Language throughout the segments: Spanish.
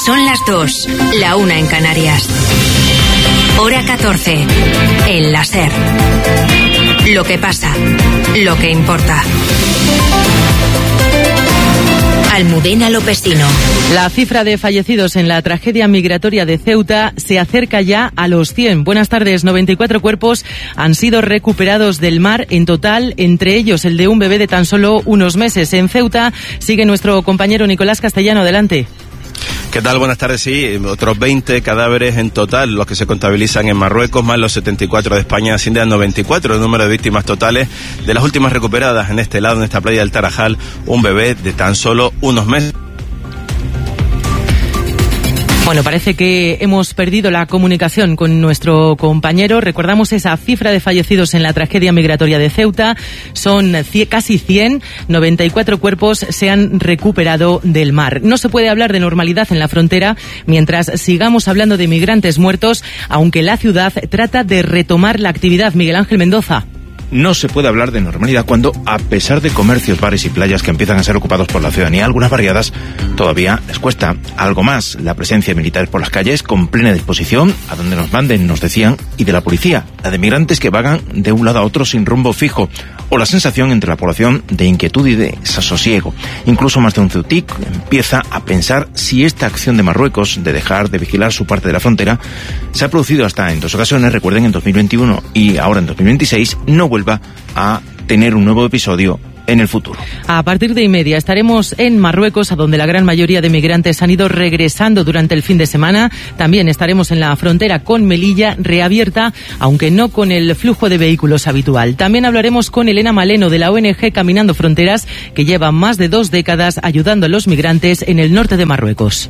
Son las 2, la 1 en Canarias. Hora 14, el la SER. Lo que pasa, lo que importa. Almudena Lopesino. La cifra de fallecidos en la tragedia migratoria de Ceuta se acerca ya a los 100. Buenas tardes. 94 cuerpos han sido recuperados del mar en total, entre ellos el de un bebé de tan solo unos meses. En Ceuta sigue nuestro compañero Nicolás Castellano. Adelante. ¿Qué tal? Buenas tardes. Sí, otros 20 cadáveres en total, los que se contabilizan en Marruecos, más los 74 de España, asciende a 94 el número de víctimas totales. De las últimas recuperadas en este lado, en esta playa del Tarajal, un bebé de tan solo unos meses. Bueno, parece que hemos perdido la comunicación con nuestro compañero. Recordamos esa cifra de fallecidos en la tragedia migratoria de Ceuta. Son casi 100, 94 cuerpos se han recuperado del mar. No se puede hablar de normalidad en la frontera mientras sigamos hablando de migrantes muertos, aunque la ciudad trata de retomar la actividad. Miguel Ángel Mendoza. No se puede hablar de normalidad cuando, a pesar de comercios, bares y playas que empiezan a ser ocupados por la ciudadanía, algunas barriadas, todavía les cuesta algo más. La presencia de militares por las calles, con plena disposición, a donde nos manden, nos decían, y de la policía, la de migrantes que vagan de un lado a otro sin rumbo fijo, o la sensación entre la población de inquietud y de desasosiego. Incluso más de un ceutic empieza a pensar si esta acción de Marruecos de dejar de vigilar su parte de la frontera se ha producido hasta en 2 ocasiones, recuerden, en 2021 y ahora en 2026, no vuelva a tener un nuevo episodio en el futuro. A partir de 1:30 estaremos en Marruecos, a donde la gran mayoría de migrantes han ido regresando durante el fin de semana. También estaremos en la frontera con Melilla, reabierta, aunque no con el flujo de vehículos habitual. También hablaremos con Elena Maleno, de la ONG Caminando Fronteras, que lleva más de 2 décadas ayudando a los migrantes en el norte de Marruecos.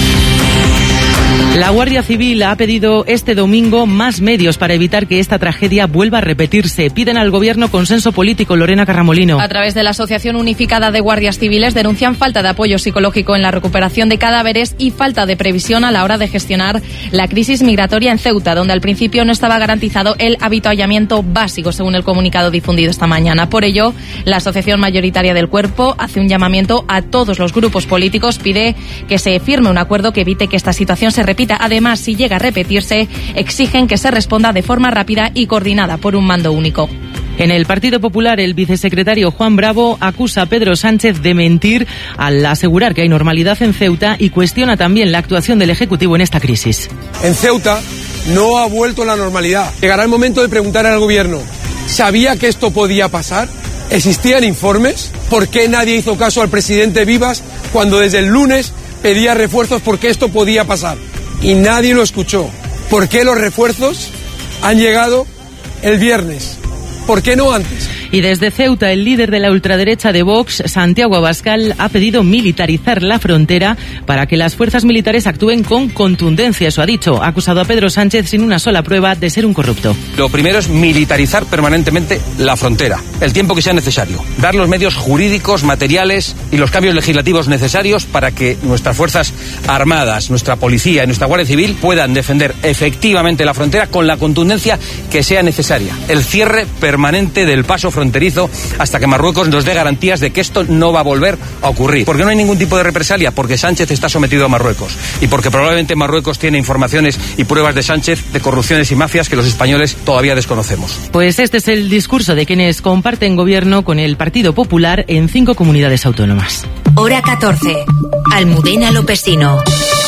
La Guardia Civil ha pedido este domingo más medios para evitar que esta tragedia vuelva a repetirse. Piden al Gobierno consenso político. Lorena Carramolino. A través de la Asociación Unificada de Guardias Civiles denuncian falta de apoyo psicológico en la recuperación de cadáveres y falta de previsión a la hora de gestionar la crisis migratoria en Ceuta, donde al principio no estaba garantizado el avituallamiento básico, según el comunicado difundido esta mañana. Por ello, la Asociación Mayoritaria del Cuerpo hace un llamamiento a todos los grupos políticos, pide que se firme un acuerdo que evite que esta situación se repita. Además, si llega a repetirse, exigen que se responda de forma rápida y coordinada por un mando único. En el Partido Popular, el vicesecretario Juan Bravo acusa a Pedro Sánchez de mentir al asegurar que hay normalidad en Ceuta y cuestiona también la actuación del Ejecutivo en esta crisis. En Ceuta no ha vuelto la normalidad. Llegará el momento de preguntar al Gobierno, ¿sabía que esto podía pasar? ¿Existían informes? ¿Por qué nadie hizo caso al presidente Vivas cuando desde el lunes pedía refuerzos porque esto podía pasar? Y nadie lo escuchó. ¿Por qué los refuerzos han llegado el viernes? ¿Por qué no antes? Y desde Ceuta, el líder de la ultraderecha de Vox, Santiago Abascal, ha pedido militarizar la frontera para que las fuerzas militares actúen con contundencia. Eso ha dicho. Ha acusado a Pedro Sánchez sin una sola prueba de ser un corrupto. Lo primero es militarizar permanentemente la frontera, el tiempo que sea necesario. Dar los medios jurídicos, materiales y los cambios legislativos necesarios para que nuestras fuerzas armadas, nuestra policía y nuestra Guardia Civil puedan defender efectivamente la frontera con la contundencia que sea necesaria. El cierre permanente del paso fronterizo hasta que Marruecos nos dé garantías de que esto no va a volver a ocurrir. Porque no hay ningún tipo de represalia, porque Sánchez está sometido a Marruecos y porque probablemente Marruecos tiene informaciones y pruebas de Sánchez de corrupciones y mafias que los españoles todavía desconocemos. Pues este es el discurso de quienes comparten gobierno con el Partido Popular en 5 comunidades autónomas. Hora 14. Almudena Lopesino.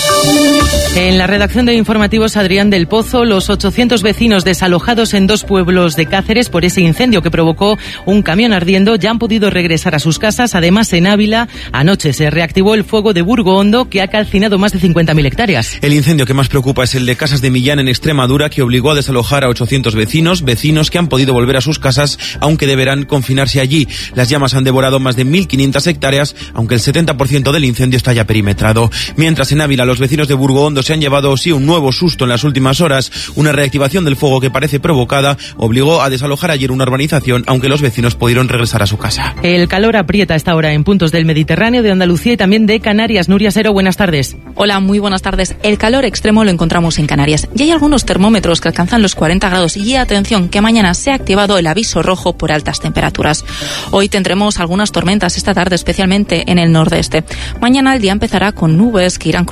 En la redacción de Informativos, Adrián del Pozo, los 800 vecinos desalojados en 2 pueblos de Cáceres por ese incendio que provocó un camión ardiendo ya han podido regresar a sus casas. Además, en Ávila, anoche se reactivó el fuego de Burgo Hondo, que ha calcinado más de 50.000 hectáreas. El incendio que más preocupa es el de Casas de Millán, en Extremadura, que obligó a desalojar a 800 vecinos que han podido volver a sus casas, aunque deberán confinarse allí. Las llamas han devorado más de 1.500 hectáreas, aunque el 70% del incendio está ya perimetrado. Mientras, en Ávila, los vecinos de Burgo Hondo se han llevado sí un nuevo susto en las últimas horas. Una reactivación del fuego que parece provocada obligó a desalojar ayer una urbanización, aunque los vecinos pudieron regresar a su casa. El calor aprieta esta hora en puntos del Mediterráneo, de Andalucía y también de Canarias. Nuria Sero, buenas tardes. Hola, muy buenas tardes. El calor extremo lo encontramos en Canarias. Y hay algunos termómetros que alcanzan los 40 grados. Y atención, que mañana se ha activado el aviso rojo por altas temperaturas. Hoy tendremos algunas tormentas esta tarde, especialmente en el nordeste. Mañana el día empezará con nubes que irán cruzando de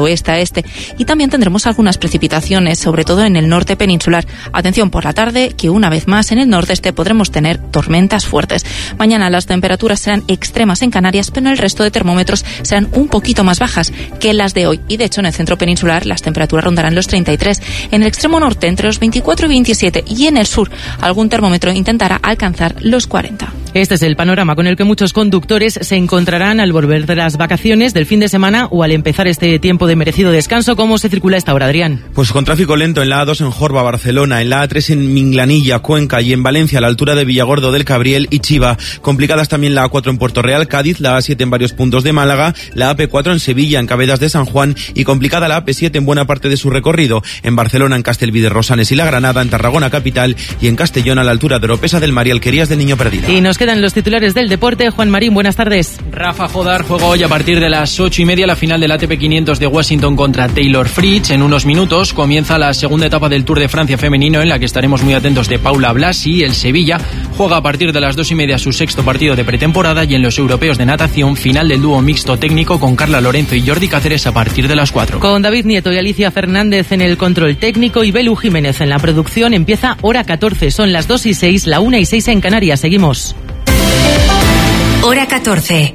oeste a este, y también tendremos algunas precipitaciones, sobre todo en el norte peninsular. Atención por la tarde, que una vez más en el nordeste podremos tener tormentas fuertes. Mañana las temperaturas serán extremas en Canarias, pero en el resto de termómetros serán un poquito más bajas que las de hoy, y de hecho en el centro peninsular las temperaturas rondarán los 33, en el extremo norte entre los 24 y 27, y en el sur algún termómetro intentará alcanzar los 40. Este es el panorama con el que muchos conductores se encontrarán al volver de las vacaciones del fin de semana o al empezar este tiempo de merecido descanso. ¿Cómo se circula a esta hora, Adrián? Pues con tráfico lento en la A2 en Jorba, Barcelona, en la A3 en Minglanilla, Cuenca, y en Valencia a la altura de Villargordo del Cabriel y Chiva. Complicadas también la A4 en Puerto Real, Cádiz, la A7 en varios puntos de Málaga, la AP4 en Sevilla, en Cabedas de San Juan, y complicada la AP7 en buena parte de su recorrido. En Barcelona, en Castelví de Rosanes y La Granada, en Tarragona capital, y en Castellón a la altura de Oropesa del Mar y Alquerías del Niño Perdido. Y nos quedan los titulares del deporte. Juan Marín, buenas tardes. Rafa Jodar juega hoy a partir de las 8:30 la final del ATP 500 de Washington contra Taylor Fritz. En unos minutos comienza la segunda etapa del Tour de Francia femenino, en la que estaremos muy atentos de Paula Blasi. El Sevilla juega a partir de las 2:30 su sexto partido de pretemporada, y en los europeos de natación, final del dúo mixto técnico con Carla Lorenzo y Jordi Cáceres a partir de las 4. Con David Nieto y Alicia Fernández en el control técnico y Belu Jiménez en la producción, empieza Hora 14. Son las 2:06, la 1:06 en Canarias. Seguimos. Hora 14.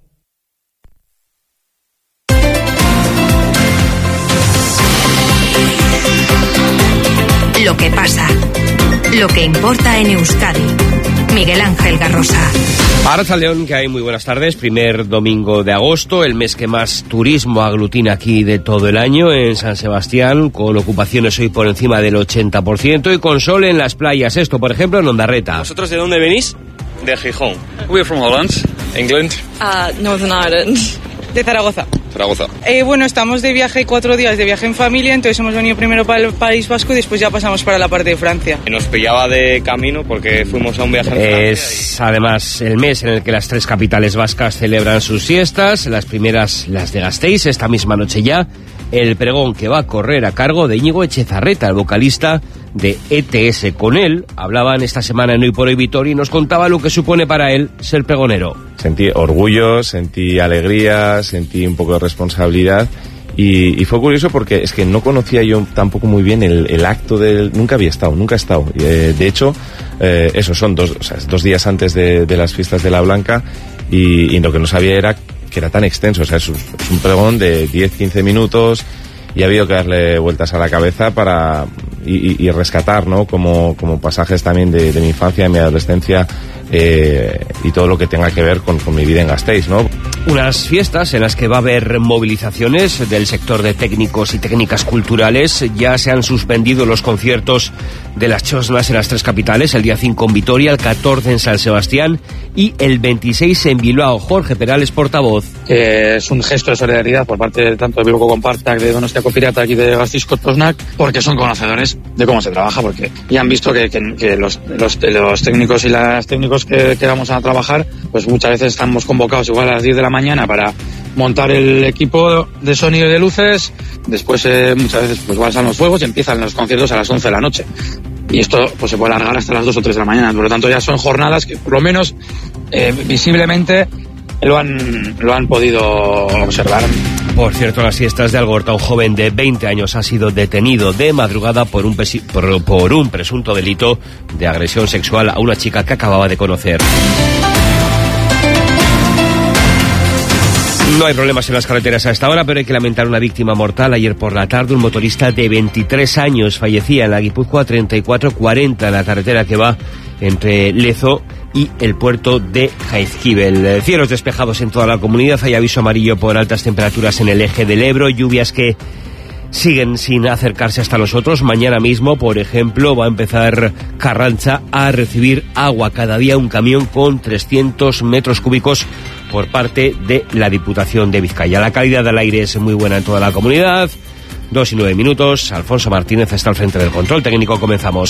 Lo que pasa, lo que importa en Euskadi. Miguel Ángel Garrosa. Arratsaldeon, que hay muy buenas tardes. Primer domingo de agosto, el mes que más turismo aglutina aquí de todo el año en San Sebastián, con ocupaciones hoy por encima del 80% y con sol en las playas. Esto, por ejemplo, en Ondarreta. ¿Vosotros de dónde venís? De Gijón. We're from Holland, England. Northern Ireland. De Zaragoza. Zaragoza. Bueno, estamos de viaje 4 días, de viaje en familia, entonces hemos venido primero para el País Vasco y después ya pasamos para la parte de Francia. Nos pillaba de camino porque fuimos a un viaje en Francia. Es además el mes en el que las 3 capitales vascas celebran sus fiestas, las primeras las de Gasteiz, esta misma noche ya, el pregón que va a correr a cargo de Íñigo Echezarreta, el vocalista de ETS. Con él hablaban esta semana en Hoy por Hoy Vitoria y nos contaba lo que supone para él ser pregonero. Sentí orgullo, sentí alegría, sentí un poco de responsabilidad y fue curioso porque es que no conocía yo tampoco muy bien el acto del... Nunca he estado. De hecho, eso son 2 días antes de las fiestas de la Blanca y lo que no sabía era que era tan extenso. O sea, es un pregón de 10-15 minutos y ha habido que darle vueltas a la cabeza para y rescatar, ¿no? Como pasajes también de mi infancia, de mi adolescencia y todo lo que tenga que ver con mi vida en Gasteiz, ¿no? Unas fiestas en las que va a haber movilizaciones del sector de técnicos y técnicas culturales. Ya se han suspendido los conciertos de las Chosnas en las 3 capitales, el día 5 en Vitoria, el 14 en San Sebastián y el 26 en Bilbao. Jorge Perales, portavoz. Es un gesto de solidaridad por parte tanto de Bilbao Compartak, de Donostia Copirata y de Gasteiz Kotosnak, porque son conocedores de cómo se trabaja, porque ya han visto que los técnicos y las técnicos que vamos a trabajar, pues muchas veces estamos convocados igual a las 10 de la mañana para montar el equipo de sonido y de luces. Después muchas veces pues van los fuegos y empiezan los conciertos a las 11 de la noche. Y esto pues se puede alargar hasta las 2 o 3 de la mañana. Por lo tanto ya son jornadas que por lo menos visiblemente lo han podido observar. Por cierto, en las fiestas de Algorta, un joven de 20 años ha sido detenido de madrugada por un presunto delito de agresión sexual a una chica que acababa de conocer. No hay problemas en las carreteras a esta hora, pero hay que lamentar una víctima mortal. Ayer por la tarde, un motorista de 23 años fallecía en la Guipúzcoa 3440, en la carretera que va entre Lezo y el puerto de Jaizkibel. Cielos despejados en toda la comunidad. Hay aviso amarillo por altas temperaturas en el eje del Ebro. Lluvias que siguen sin acercarse hasta nosotros. Mañana mismo, por ejemplo, va a empezar Carranza a recibir agua. Cada día un camión con 300 metros cúbicos por parte de la Diputación de Vizcaya. La calidad del aire es muy buena en toda la comunidad. 2:09. Alfonso Martínez está al frente del control técnico. Comenzamos.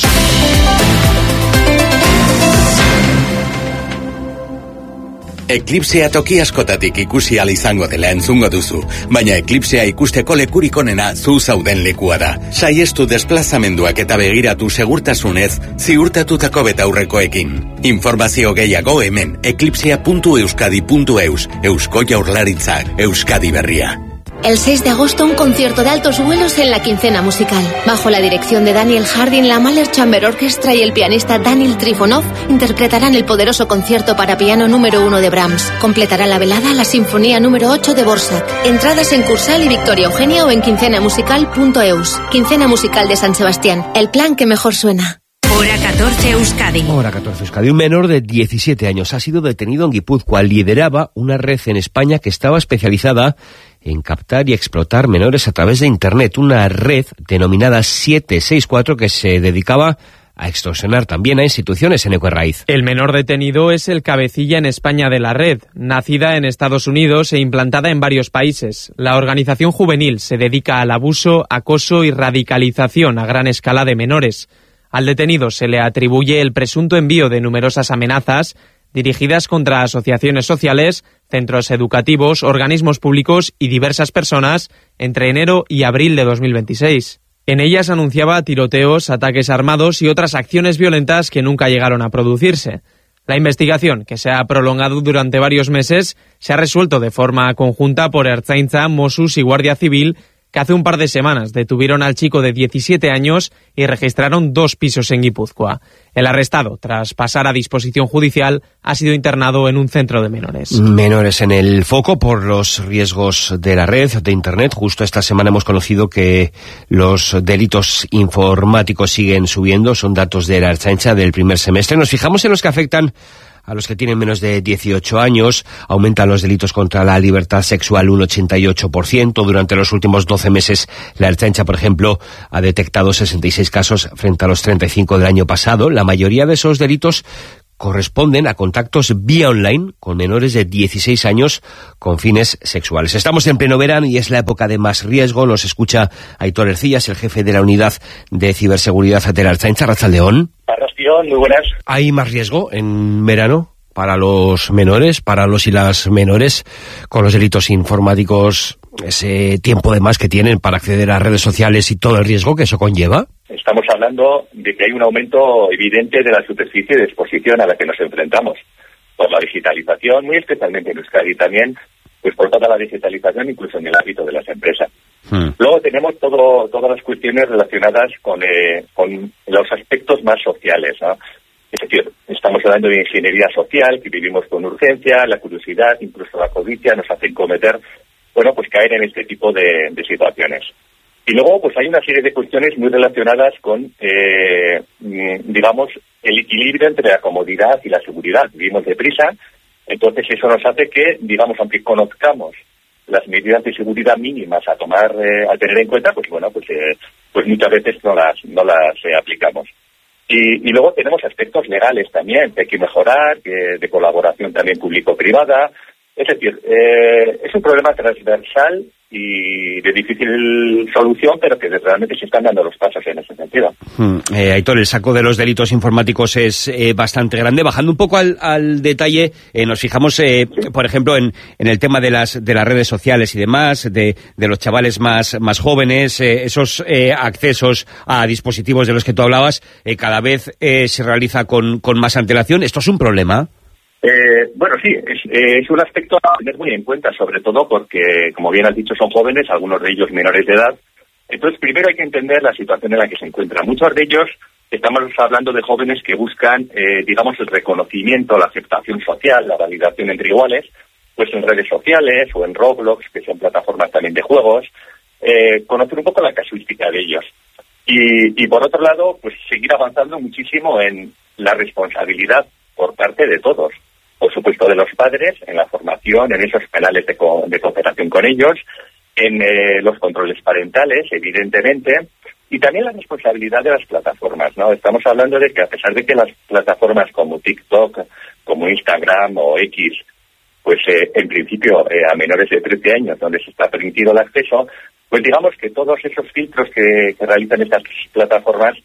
Eklipsea toki askotatik ikusi ahal izango dela entzungo duzu, baina eklipsea ikusteko lekurik onena zu zauden lekua da. Saiestu desplazamenduak eta begiratu segurtasunez ziurtatutako betaurrekoekin. Informazio gehiago hemen eklipsea.euskadi.eus. Eusko Jaurlaritzak, Euskadi berria. El 6 de agosto, un concierto de altos vuelos en la Quincena Musical. Bajo la dirección de Daniel Harding, la Mahler Chamber Orchestra y el pianista Daniel Trifonov interpretarán el poderoso concierto para piano número 1 de Brahms. Completará la velada la Sinfonía número 8 de Borsak. Entradas en Cursal y Victoria Eugenia o en quincenamusical.eus. Quincena Musical de San Sebastián. El plan que mejor suena. Hora 14 Euskadi. Hora 14 Euskadi. Un menor de 17 años ha sido detenido en Guipúzcoa. Lideraba una red en España que estaba especializada en captar y explotar menores a través de Internet. Una red denominada 764 que se dedicaba a extorsionar también a instituciones en Ecuerraiz. El menor detenido es el cabecilla en España de la red, nacida en Estados Unidos e implantada en varios países. La organización juvenil se dedica al abuso, acoso y radicalización a gran escala de menores. Al detenido se le atribuye el presunto envío de numerosas amenazas dirigidas contra asociaciones sociales, centros educativos, organismos públicos y diversas personas entre enero y abril de 2026. En ellas anunciaba tiroteos, ataques armados y otras acciones violentas que nunca llegaron a producirse. La investigación, que se ha prolongado durante varios meses, se ha resuelto de forma conjunta por Ertzaintza, Mossos y Guardia Civil, que hace un par de semanas detuvieron al chico de 17 años y registraron 2 pisos en Guipúzcoa. El arrestado, tras pasar a disposición judicial, ha sido internado en un centro de menores. Menores en el foco por los riesgos de la red, de Internet. Justo esta semana hemos conocido que los delitos informáticos siguen subiendo. Son datos de la Ertzaintza del primer semestre. Nos fijamos en los que afectan a los que tienen menos de 18 años. Aumentan los delitos contra la libertad sexual un 88%. Durante los últimos 12 meses, la Ertzaintza, por ejemplo, ha detectado 66 casos frente a los 35 del año pasado. La mayoría de esos delitos corresponden a contactos vía online con menores de 16 años con fines sexuales. Estamos en pleno verano y es la época de más riesgo. Nos escucha Aitor Ercillas, el jefe de la unidad de ciberseguridad de la Ertzaintza. Arratsaldeón. Arratsaldeón, muy buenas. ¿Hay más riesgo en verano para los menores, para los y las menores, con los delitos informáticos, ese tiempo de más que tienen para acceder a redes sociales y todo el riesgo que eso conlleva? Estamos hablando de que hay un aumento evidente de la superficie de exposición a la que nos enfrentamos por la digitalización, muy especialmente en Euskadi también, pues por toda la digitalización, incluso en el ámbito de las empresas. Luego tenemos todas las cuestiones relacionadas con los aspectos más sociales, ¿no? Es decir, estamos hablando de ingeniería social, que vivimos con urgencia, la curiosidad, incluso la codicia nos hacen cometer, pues caer en este tipo de situaciones. Y luego, pues hay una serie de cuestiones muy relacionadas con, digamos, el equilibrio entre la comodidad y la seguridad. Vivimos deprisa, entonces eso nos hace que, digamos, aunque conozcamos las medidas de seguridad mínimas a tener en cuenta, pues muchas veces no las aplicamos. Y luego tenemos aspectos legales también que hay que mejorar, de colaboración también público-privada. Es decir, es un problema transversal y de difícil solución, pero que realmente se están dando los pasos en ese sentido. Aitor, el saco de los delitos informáticos es bastante grande. Bajando un poco al detalle, nos fijamos, por ejemplo, en el tema de las redes sociales y demás, de los chavales más jóvenes, esos accesos a dispositivos de los que tú hablabas, cada vez se realiza con más antelación. ¿Esto es un problema? Sí, es un aspecto a tener muy en cuenta, sobre todo porque, como bien has dicho, son jóvenes, algunos de ellos menores de edad. Entonces, primero hay que entender la situación en la que se encuentran. Muchos de ellos estamos hablando de jóvenes que buscan, digamos, el reconocimiento, la aceptación social, la validación entre iguales, pues en redes sociales o en Roblox, que son plataformas también de juegos, conocer un poco la casuística de ellos. Y por otro lado, pues seguir avanzando muchísimo en la responsabilidad por parte de todos. Por supuesto, de los padres, en la formación, en esos canales de cooperación con ellos, en los controles parentales, evidentemente, y también la responsabilidad de las plataformas, ¿no? Estamos hablando de que a pesar de que las plataformas como TikTok, como Instagram o X, pues en principio a menores de 13 años, donde se está permitido el acceso, pues digamos que todos esos filtros que realizan estas plataformas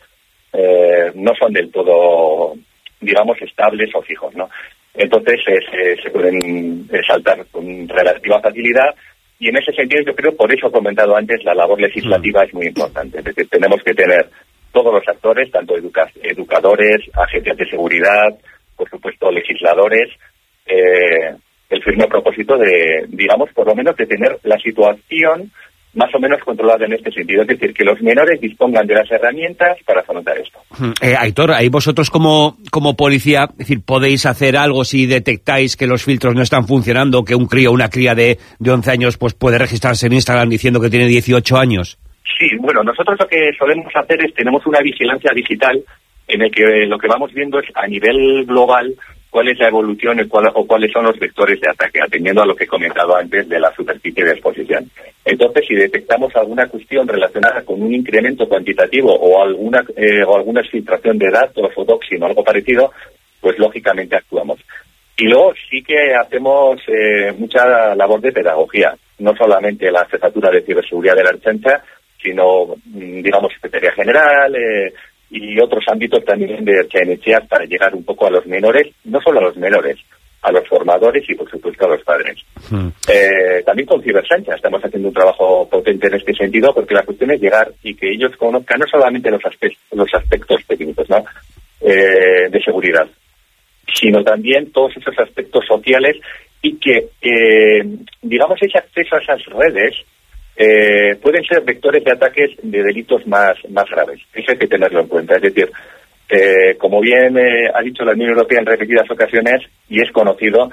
no son del todo, digamos, estables o fijos, ¿no? Entonces se pueden saltar con relativa facilidad y en ese sentido yo creo, por eso he comentado antes, la labor legislativa es muy importante. Es decir, tenemos que tener todos los actores, tanto educadores, agencias de seguridad, por supuesto legisladores, el firme propósito de, digamos, por lo menos de tener la situación más o menos controlada en este sentido, es decir, que los menores dispongan de las herramientas para afrontar esto. Aitor, ahí vosotros como policía, es decir, podéis hacer algo si detectáis que los filtros no están funcionando, que un crío o una cría de 11 años pues puede registrarse en Instagram diciendo que tiene 18 años. Sí, bueno, nosotros lo que solemos hacer es, tenemos una vigilancia digital en el que lo que vamos viendo es a nivel global cuál es la evolución o cuáles son los vectores de ataque, atendiendo a lo que he comentado antes de la superficie de exposición. Entonces, si detectamos alguna cuestión relacionada con un incremento cuantitativo o alguna exfiltración de datos o doxing o algo parecido, pues lógicamente actuamos. Y luego sí que hacemos mucha labor de pedagogía, no solamente la Jefatura de Ciberseguridad de la Ertzaintza, sino, digamos, Secretaría General, y otros ámbitos también de Ertzaintza para llegar un poco a los menores, no solo a los menores, a los formadores y por supuesto a los padres. También con Cibersancha estamos haciendo un trabajo potente en este sentido, porque la cuestión es llegar y que ellos conozcan no solamente los aspectos técnicos, ¿no? De seguridad, sino también todos esos aspectos sociales y que, digamos, ese acceso a esas redes pueden ser vectores de ataques de delitos más graves. Eso hay que tenerlo en cuenta. Es decir, como bien ha dicho la Unión Europea en repetidas ocasiones, y es conocido,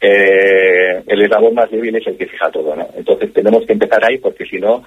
el eslabón más débil es el que fija todo, ¿no? Entonces tenemos que empezar ahí, porque si no,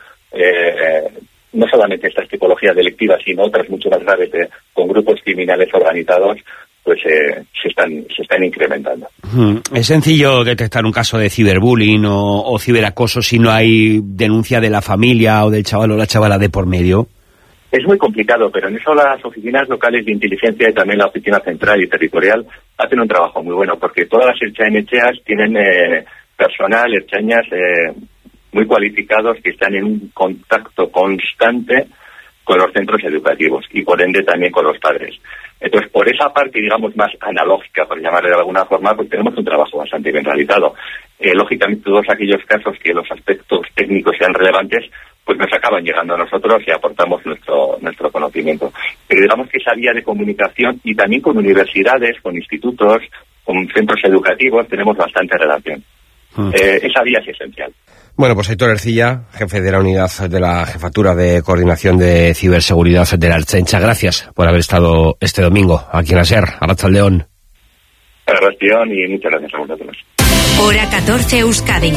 no solamente estas tipologías delictivas, sino otras mucho más graves con grupos criminales organizados, pues se están incrementando. ¿Es sencillo detectar un caso de ciberbullying o ciberacoso si no hay denuncia de la familia o del chaval o la chavala de por medio? Es muy complicado, pero en eso las oficinas locales de inteligencia y también la oficina central y territorial hacen un trabajo muy bueno, porque todas las ertzainetxeas tienen personal, ertzainas muy cualificados que están en un contacto constante con los centros educativos y por ende también con los padres. Entonces, por esa parte, digamos, más analógica, por llamarle de alguna forma, pues tenemos un trabajo bastante bien realizado. Lógicamente, todos aquellos casos que los aspectos técnicos sean relevantes, pues nos acaban llegando a nosotros y aportamos nuestro conocimiento. Pero digamos que esa vía de comunicación y también con universidades, con institutos, con centros educativos, tenemos bastante relación. Esa vía es esencial. Bueno, pues Aitor Ercilla, jefe de la unidad de la Jefatura de Coordinación de Ciberseguridad de la Ertzaintza. Gracias por haber estado este domingo aquí en la SER. Arratsaldeon. Arratsaldeon y muchas gracias a vosotros. Hora 14 Euskadi.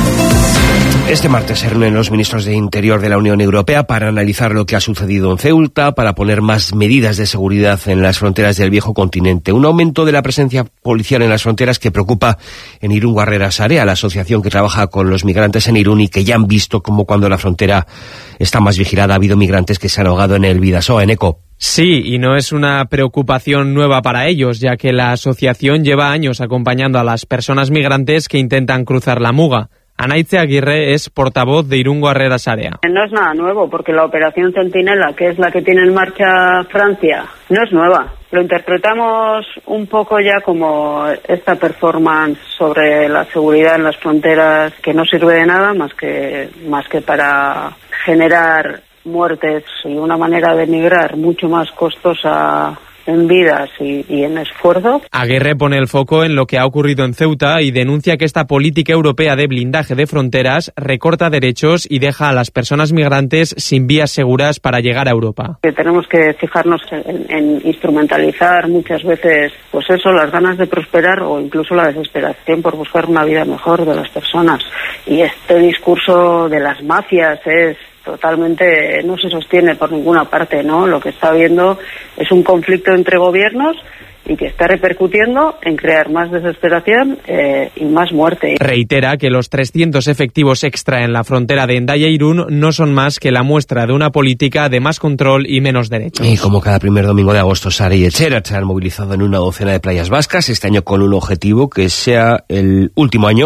Este martes se reúnen los ministros de Interior de la Unión Europea para analizar lo que ha sucedido en Ceuta, para poner más medidas de seguridad en las fronteras del viejo continente. Un aumento de la presencia policial en las fronteras que preocupa en Irún Guarrera Sarea, la asociación que trabaja con los migrantes en Irún y que ya han visto cómo cuando la frontera está más vigilada ha habido migrantes que se han ahogado en el Bidasoa, en Eco. Sí, y no es una preocupación nueva para ellos, ya que la asociación lleva años acompañando a las personas migrantes que intentan cruzar la Muga. Anaitze Aguirre es portavoz de Irún Guarrera Sarea. No es nada nuevo, porque la operación Centinela, que es la que tiene en marcha Francia, no es nueva. Lo interpretamos un poco ya como esta performance sobre la seguridad en las fronteras que no sirve de nada más que para generar muertes y una manera de migrar mucho más costosa en vidas y en esfuerzo. Aguirre pone el foco en lo que ha ocurrido en Ceuta y denuncia que esta política europea de blindaje de fronteras recorta derechos y deja a las personas migrantes sin vías seguras para llegar a Europa. Tenemos que fijarnos en instrumentalizar muchas veces, pues eso, las ganas de prosperar o incluso la desesperación por buscar una vida mejor de las personas. Y este discurso de las mafias totalmente no se sostiene por ninguna parte, ¿no? Lo que está habiendo es un conflicto entre gobiernos y que está repercutiendo en crear más desesperación y más muerte. Reitera que los 300 efectivos extra en la frontera de Hendaya-Irún no son más que la muestra de una política de más control y menos derechos. Y como cada primer domingo de agosto, Sara y Etxerat se han movilizado en una docena de playas vascas, este año con un objetivo: que sea el último año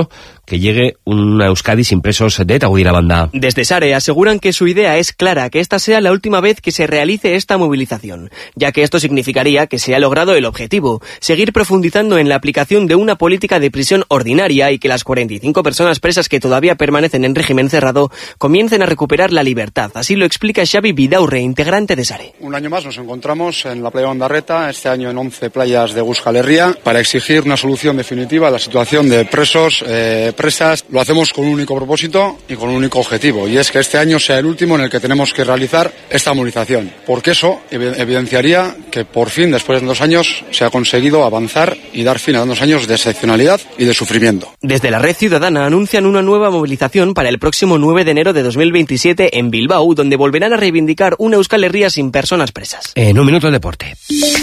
que llegue una Euskadi sin presos de ETA, Gudirabanda. Desde SARE aseguran que su idea es clara, que esta sea la última vez que se realice esta movilización, ya que esto significaría que se ha logrado el objetivo, seguir profundizando en la aplicación de una política de prisión ordinaria y que las 45 personas presas que todavía permanecen en régimen cerrado comiencen a recuperar la libertad. Así lo explica Xavi Vidaurre, integrante de SARE. Un año más nos encontramos en la playa Ondarreta, este año en 11 playas de Euskal Herria, para exigir una solución definitiva a la situación de presos, presas. Lo hacemos con un único propósito y con un único objetivo, y es que este año sea el último en el que tenemos que realizar esta movilización, porque eso evidenciaría que por fin, después de 2 años, se ha conseguido avanzar y dar fin a 2 años de excepcionalidad y de sufrimiento. Desde la Red Ciudadana anuncian una nueva movilización para el próximo 9 de enero de 2027 en Bilbao, donde volverán a reivindicar una Euskal Herria sin personas presas. En un minuto de deporte.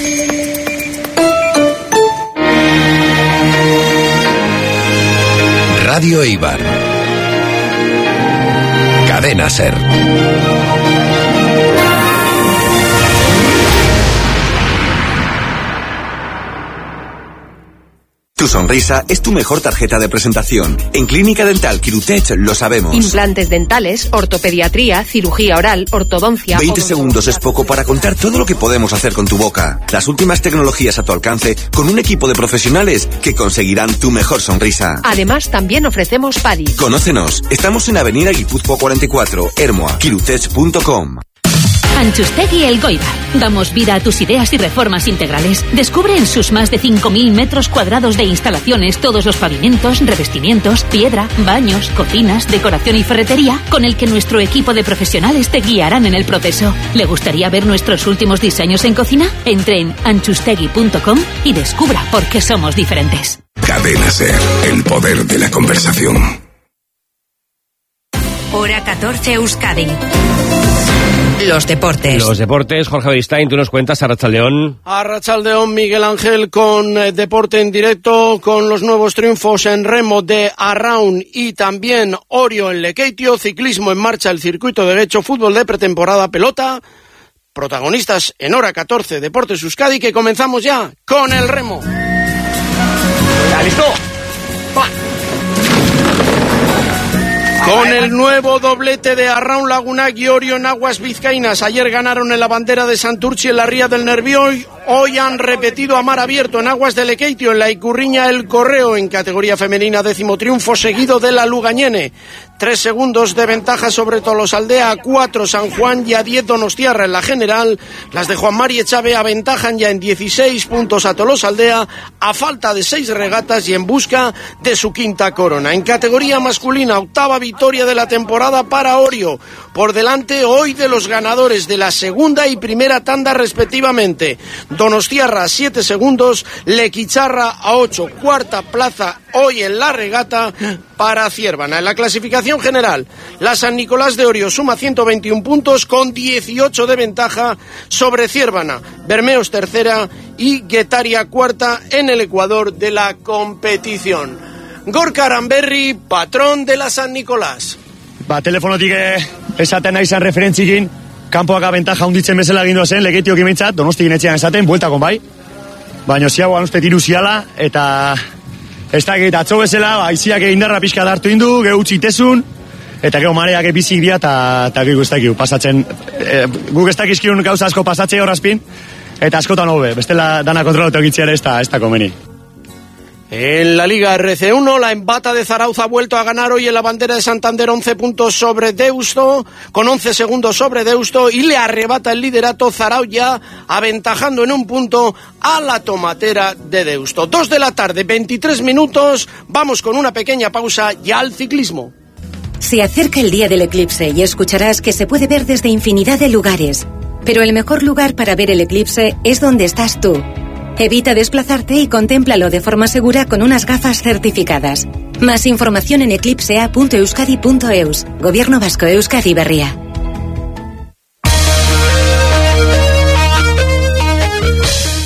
Radio Eibar. Cadena SER. Tu sonrisa es tu mejor tarjeta de presentación. En Clínica Dental Quirutech lo sabemos. Implantes dentales, ortopediatría, cirugía oral, ortodoncia... 20 segundos es poco para contar todo lo que podemos hacer con tu boca. Las últimas tecnologías a tu alcance con un equipo de profesionales que conseguirán tu mejor sonrisa. Además, también ofrecemos PADI. Conócenos. Estamos en Avenida Guipúzcoa 44, Ermua, quirutech.com. Antxustegi Elgoibar. Damos vida a tus ideas y reformas integrales. Descubre en sus más de 5.000 metros cuadrados de instalaciones todos los pavimentos, revestimientos, piedra, baños, cocinas, decoración y ferretería con el que nuestro equipo de profesionales te guiarán en el proceso. ¿Le gustaría ver nuestros últimos diseños en cocina? Entre en antxustegi.com y descubra por qué somos diferentes. Cadena SER, el poder de la conversación. Hora 14 Euskadi. Los deportes. Los deportes, Jorge Beristain, tú nos cuentas, Arratsaldeón. Arratsaldeón, Miguel Ángel, con deporte en directo, con los nuevos triunfos en remo de Arraun y también Orio en Lekeitio, ciclismo en marcha, el circuito de Guecho, fútbol de pretemporada, pelota, protagonistas en Hora 14, Deportes Euskadi, que comenzamos ya con el remo. ¿Ya listo? ¡Va! Con el nuevo doblete de Arraun Lagunak y Orio en aguas vizcaínas. Ayer ganaron en la bandera de Santurtzi en la Ría del Nervión. Hoy han repetido a mar abierto en aguas de Lekeitio, en la Icurriña El Correo. En categoría femenina, 10º triunfo seguido de la Lugañene. 3 segundos de ventaja sobre Tolosaldea, 4 San Juan y a 10 Donostiarra en la general. Las de Juan Mari Echave aventajan ya en 16 puntos a Tolosaldea, a falta de 6 regatas y en busca de su 5ª corona. En categoría masculina, 8ª victoria de la temporada para Orio. Por delante hoy de los ganadores de la segunda y primera tanda respectivamente. Donostiarra a 7 segundos, Lequicharra a 8. 4ª plaza hoy en la regata para Ciervana. En la clasificación general, la San Nicolás de Orio suma 121 puntos con 18 de ventaja sobre Ciervana. Bermeos tercera y Guetaria cuarta en el ecuador de la competición. Gorka Aranberri, patrón de la San Nicolás. Telefonotik esaten nahi zan referentzikin, kanpoak abentaja hunditzen bezala gindu zen, Lekeitio kimentzat, Donostikin etxean esaten, bueltakon bai. Baina ziagoan uste tiru ziala, eta ez dakit atzo bezala, aiziak indarra pixka dartu indu, gehu txitezun, eta geho mareak ebizik dira, eta guk ez dakiu, pasatzen, guk ez dakizkiun gauza asko pasatzea horazpin, eta askotan hobe, bestela dana kontrolatu egitziara ez da komeni. En la Liga RC1, la Embata de Zarauz ha vuelto a ganar hoy en la bandera de Santander 11 puntos sobre Deusto, con 11 segundos sobre Deusto, y le arrebata el liderato Zarauz ya, aventajando en 1 punto a la Tomatera de Deusto. 2 de la tarde, 23 minutos, vamos con una pequeña pausa ya al ciclismo. Se acerca el día del eclipse y escucharás que se puede ver desde infinidad de lugares. Pero el mejor lugar para ver el eclipse es donde estás tú. Evita desplazarte y contémplalo de forma segura con unas gafas certificadas. Más información en eclipsea.euskadi.eus. Gobierno Vasco, Euskadi Berria.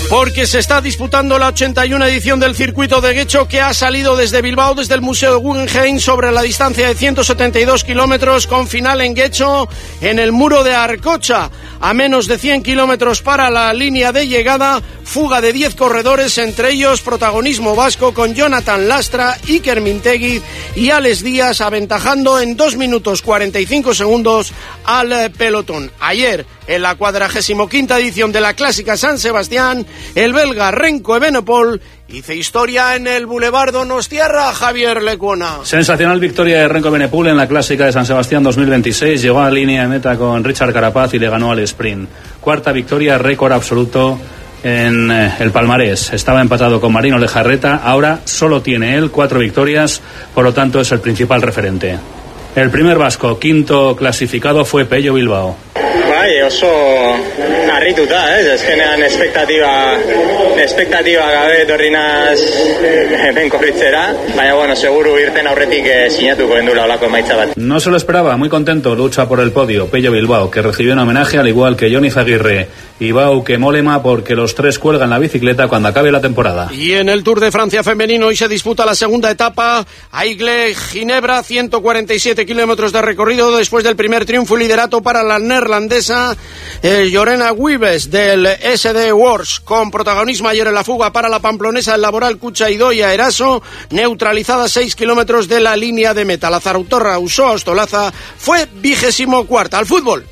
Porque se está disputando la 81 edición del circuito de Guecho, que ha salido desde Bilbao, desde el Museo Guggenheim, sobre la distancia de 172 kilómetros, con final en Guecho, en el Muro de Arcocha, a menos de 100 kilómetros para la línea de llegada. Fuga de 10 corredores, entre ellos protagonismo vasco, con Jonathan Lastra, Iker Mintegui y Alex Díaz, aventajando en 2 minutos 45 segundos al pelotón. Ayer, en la 45ª edición de la Clásica San Sebastián, el belga Renko Evenepoel hizo historia en el Boulevard Donostiarra. Javier Lecuona. Sensacional victoria de Renko Evenepoel en la Clásica de San Sebastián 2026. Llegó a la línea de meta con Richard Carapaz y le ganó al sprint. Cuarta victoria, récord absoluto en el palmarés. Estaba empatado con Marino Lejarreta, ahora solo tiene él 4 victorias, por lo tanto es el principal referente. El primer vasco, quinto clasificado, fue Pello Bilbao. Bai, oso harrituta, eskenean espektatiba gabe etorri naz hemen korritzera, baina bueno, seguru irten aurretik sinatuko gendula olako emaitza bat. No se lo esperaba, muy contento, lucha por el podio, Pello Bilbao, que recibió un homenaje al igual que Johnny Zaguirre y Bauke Mollema, porque los tres cuelgan la bicicleta cuando acabe la temporada. Y en el Tour de Francia femenino hoy se disputa la segunda etapa, Aigle-Ginebra, 147 kilómetros de recorrido después del primer triunfo y liderato para la neerlandesa Lorena Wiebes del SD Works, con protagonismo ayer en la fuga para la pamplonesa el Laboral Cucha Idoia Eraso, neutralizada 6 kilómetros de la línea de meta. La zarautorra Usoa Ostolaza fue 24ª. Al fútbol.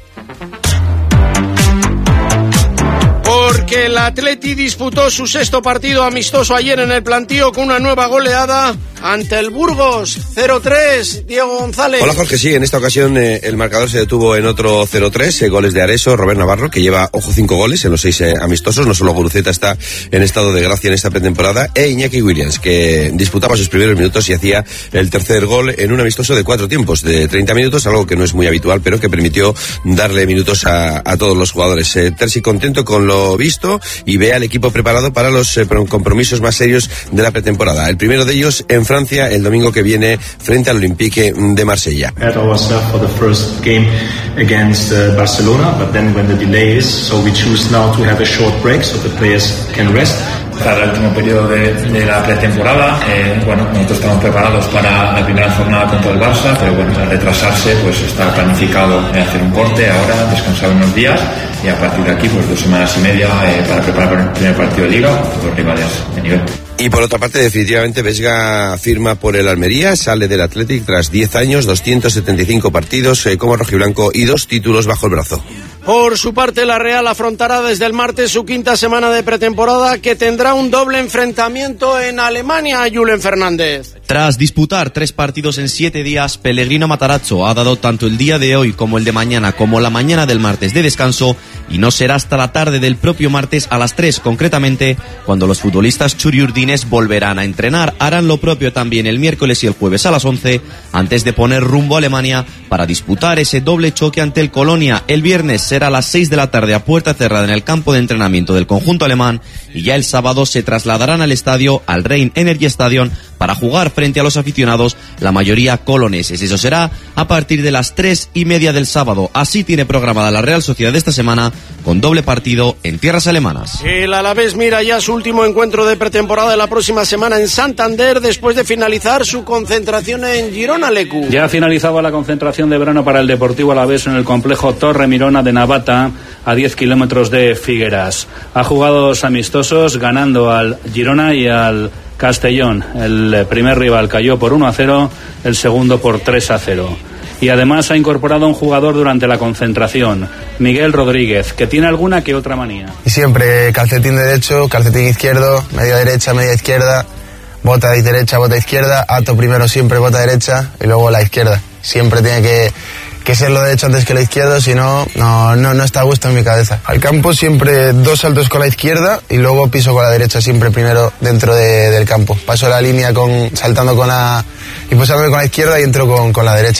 Porque el Atleti disputó su 6º partido amistoso ayer en el Plantío con una nueva goleada ante el Burgos, 0-3, Diego González. Hola Jorge, sí, en esta ocasión el marcador se detuvo en otro 0-3, goles de Areso, Robert Navarro, que lleva, 5 goles en los 6 amistosos, no solo Guruceta está en estado de gracia en esta pretemporada, e Iñaki Williams, que disputaba sus primeros minutos y hacía el tercer gol en un amistoso de 4 tiempos, de 30 minutos, algo que no es muy habitual, pero que permitió darle minutos a todos los jugadores. Terzi contento con lo visto y ve al equipo preparado para los compromisos más serios de la pretemporada. El primero de ellos en Francia el domingo que viene frente al Olympique de Marsella. At ourselves for the first game against Barcelona, but then when the delay is, so we choose now to have a short break so the players can rest. Para el último periodo de la pretemporada, bueno, nosotros estamos preparados para la primera jornada contra el Barça, pero bueno, al retrasarse, pues está planificado hacer un corte ahora, descansar unos días y a partir de aquí, pues 2 semanas y media para preparar el primer partido de Liga, los rivales de nivel. Y por otra parte, definitivamente Vesga firma por el Almería, sale del Athletic tras 10 años, 275 partidos como rojiblanco y 2 títulos bajo el brazo. Por su parte, la Real afrontará desde el martes su 5ª semana de pretemporada, que tendrá un doble enfrentamiento en Alemania. Julen Fernández. Tras disputar 3 partidos en 7 días, Pellegrino Matarazzo ha dado tanto el día de hoy como el de mañana como la mañana del martes de descanso, y no será hasta la tarde del propio martes a las 3 concretamente cuando los futbolistas churiurdines volverán a entrenar. Harán lo propio también el miércoles y el jueves a las 11 antes de poner rumbo a Alemania para disputar ese doble choque ante el Colonia. El viernes será a las 6 de la tarde a puerta cerrada en el campo de entrenamiento del conjunto alemán, y ya el sábado se trasladarán al estadio, al Rhein Energy Stadion, para jugar frente a los aficionados, la mayoría coloneses. Eso será a partir de las 3:30 del sábado. Así tiene programada la Real Sociedad esta semana, con doble partido en tierras alemanas. El Alavés mira ya su último encuentro de pretemporada de la próxima semana en Santander, después de finalizar su concentración en Girona, Lecu. Ya finalizaba la concentración de verano para el Deportivo Alavés en el complejo Torre Mirona de Navata, a 10 kilómetros de Figueras. Ha jugado 2 amistosos, ganando al Girona y al Castellón. El primer rival cayó por 1-0, el segundo por 3-0. Y además ha incorporado a un jugador durante la concentración, Miguel Rodríguez, que tiene alguna que otra manía. Y siempre calcetín derecho, calcetín izquierdo, media derecha, media izquierda, bota derecha, bota izquierda, ato primero siempre bota derecha y luego la izquierda. Siempre tiene que ser lo derecho antes que lo izquierdo, si no, no está a gusto en mi cabeza. Al campo siempre 2 saltos con la izquierda y luego piso con la derecha, siempre primero dentro del campo. Paso la línea saltando y posándome con la izquierda y entro con la derecha.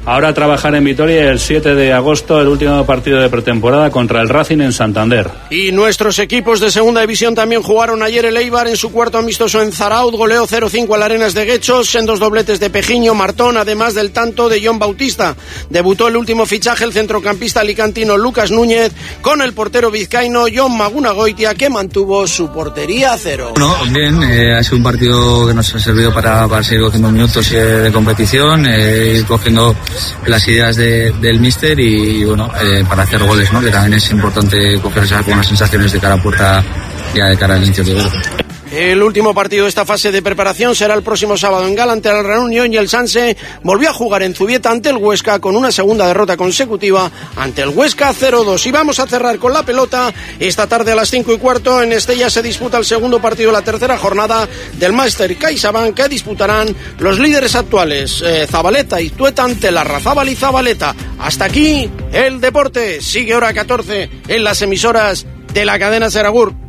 Ahora a trabajar en Vitoria el 7 de agosto, el último partido de pretemporada contra el Racing en Santander. Y nuestros equipos de segunda división también jugaron ayer. El Eibar en su cuarto amistoso en Zarauz goleó 0-5 al Arenas de Guechos en 2 dobletes de Pejiño Martón, además del tanto de John Bautista. Debutó el último fichaje, el centrocampista alicantino Lucas Núñez, con el portero vizcaíno Jon Magunagoitia, que mantuvo su portería a 0. Bueno, bien, ha sido un partido que nos ha servido para seguir cogiendo minutos de competición, ir cogiendo las ideas del míster y bueno, para hacer goles, ¿no? Que también es importante coger esas buenas sensaciones de cara a puerta ya de cara al inicio de juego. El último partido de esta fase de preparación será el próximo sábado en Gala ante el Reunión, y el Sanse volvió a jugar en Zubieta ante el Huesca con una segunda derrota consecutiva ante el Huesca 0-2. Y vamos a cerrar con la pelota. Esta tarde a las 5:15 en Estella se disputa el segundo partido de la tercera jornada del Meister CaixaBank, que disputarán los líderes actuales, Zabaleta y Tueta ante Larrazábal y Zabaleta. Hasta aquí el deporte. Sigue hora 14 en las emisoras de la cadena Ser Agur.